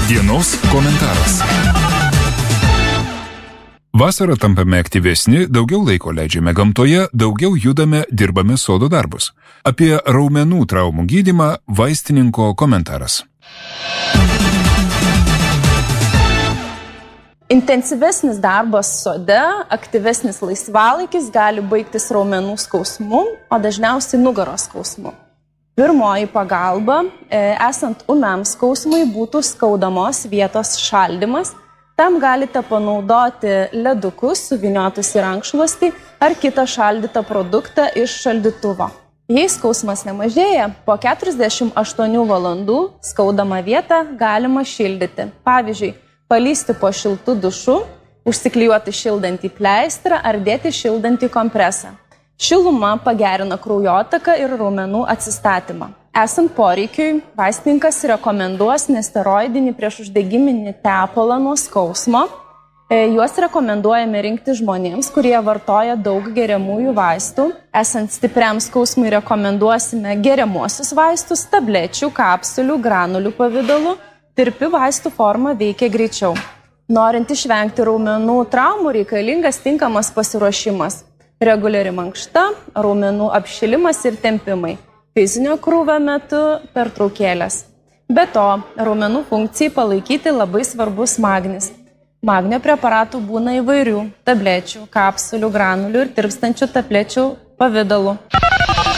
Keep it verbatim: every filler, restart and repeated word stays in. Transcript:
Dienos komentaras. Vasarą tampame aktyvesni, daugiau laiko leidžiame gamtoje, daugiau judame, dirbame sodo darbus. Apie raumenų traumų gydymą vaistininko komentaras. Intensyvesnis darbas sode, aktyvesnis laisvalaikis gali baigtis raumenų skausmu, o dažniausiai nugaros skausmu. Pirmoji pagalba, esant ūmiam skausmui, būtų skaudamos vietos šaldymas. Tam galite panaudoti ledukus, suvyniotus į rankšluostį ar kitą šaldytą produktą iš šaldytuvo. Jei skausmas nemažėja, po keturiasdešimt aštuonių valandų skaudamą vietą galima šildyti. Pavyzdžiui, palysti po šiltų dušu, užsiklijuoti šildantį pleistrą ar dėti šildantį kompresą. Šiluma pagerina kraujotaką ir raumenų atsistatymą. Esant poreikiui, vaistininkas rekomenduos nesteroidinį priešuždegiminį tepalą nuo skausmo. Juos rekomenduojame rinkti žmonėms, kurie vartoja daug geriamųjų vaistų. Esant stipriam skausmui rekomenduosime geriamuosius vaistus, tablečių, kapsulių, granulių pavidalu. Tirpi vaistų forma veikia greičiau. Norint išvengti raumenų traumų, reikalingas tinkamas pasiruošimas. Reguliari mankšta, raumenų apšilimas ir tempimai. Fizinio krūvio metu pertraukėlės. Be to, raumenų funkcijai palaikyti labai svarbus magnis. Magnio preparatų būna įvairių – tablečių, kapsulių, granulių ir tirpstančių tablečių pavidalu.